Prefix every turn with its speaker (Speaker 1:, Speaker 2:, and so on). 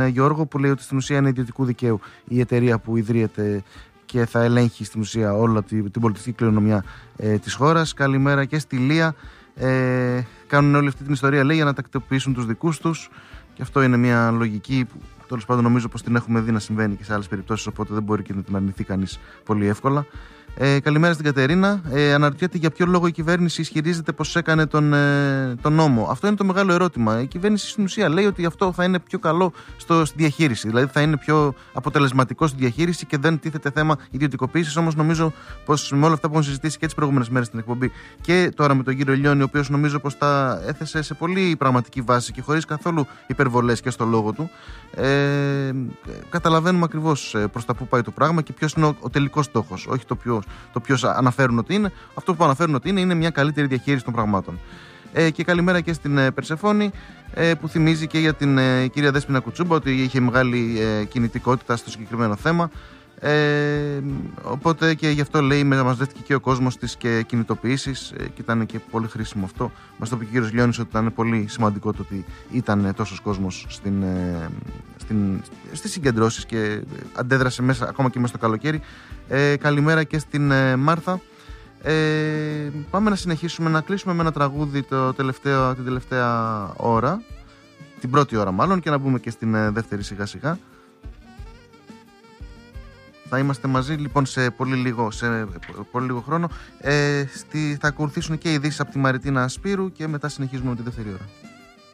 Speaker 1: Γιώργο, που λέει ότι στην ουσία είναι ιδιωτικού δικαίου η εταιρεία που ιδρύεται και θα ελέγχει στην ουσία όλη την πολιτιστική κληρονομιά της χώρας. Καλημέρα και στη Λία. Κάνουν όλη αυτή την ιστορία, λέει, για να τακτοποιήσουν τους δικούς τους, και αυτό είναι μια λογική που τέλος πάντων νομίζω πως την έχουμε δει να συμβαίνει και σε άλλες περιπτώσεις, οπότε δεν μπορεί και να την αρνηθεί κανείς πολύ εύκολα. Καλημέρα στην Κατερίνα. Αναρωτιέται για ποιο λόγο η κυβέρνηση ισχυρίζεται πως έκανε τον νόμο. Αυτό είναι το μεγάλο ερώτημα. Η κυβέρνηση στην ουσία λέει ότι αυτό θα είναι πιο καλό στη διαχείριση. Δηλαδή θα είναι πιο αποτελεσματικό στη διαχείριση και δεν τίθεται θέμα ιδιωτικοποίησης. Όμως νομίζω πως με όλα αυτά που έχουμε συζητήσει και τις προηγούμενες μέρες στην εκπομπή και τώρα με τον κύριο Λιώνη, ο οποίος νομίζω πως τα έθεσε σε πολύ πραγματική βάση και χωρίς καθόλου υπερβολές και στο λόγο του, καταλαβαίνουμε ακριβώς προς τα που πάει το πράγμα και ποιος είναι ο τελικός στόχος. Όχι το ποιος αναφέρουν ότι είναι. Αυτό που αναφέρουν ότι είναι μια καλύτερη διαχείριση των πραγμάτων. Και καλημέρα και στην Περσεφόνη, που θυμίζει και για την κυρία Δέσποινα Κουτσούμπα ότι είχε μεγάλη κινητικότητα στο συγκεκριμένο θέμα. Οπότε και γι' αυτό λέει μαζεύτηκε και ο κόσμος της και κινητοποιήσεις, και ήταν και πολύ χρήσιμο αυτό. Μας το είπε και ο κύριος Λιώνης ότι ήταν πολύ σημαντικό το ότι ήταν τόσος κόσμος στις συγκεντρώσεις και αντέδρασε μέσα, ακόμα και μέσα στο καλοκαίρι. Καλημέρα και στην Μάρθα. Πάμε να συνεχίσουμε, να κλείσουμε με ένα τραγούδι την τελευταία ώρα, την πρώτη ώρα μάλλον, και να μπούμε και στην δεύτερη σιγά σιγά. Θα είμαστε μαζί λοιπόν σε πολύ λίγο χρόνο. Θα ακολουθήσουν και ειδήσεις από τη Μαριτίνα Σπύρου και μετά συνεχίζουμε με τη δεύτερη ώρα.